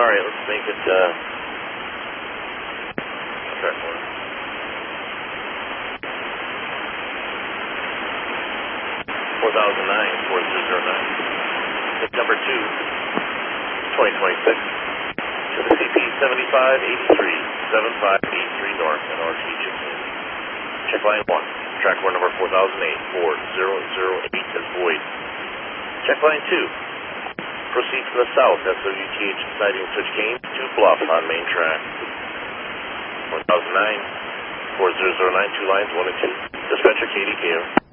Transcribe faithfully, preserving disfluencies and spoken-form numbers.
right, let's make it, uh, track one. four thousand nine, four zero zero nine. Hit number two, twenty twenty-six. To the C P seventy-five eighty-three, seventy-five eighty-three north, and R T Chipton. Check line one. Track one number four thousand eight, four zero zero eight is void. Check line two. Proceed to the south, S O U T H siding switch gain to Bluff on main track. one thousand nine, four zero zero nine, two lines, one and two. Dispatcher K D K O.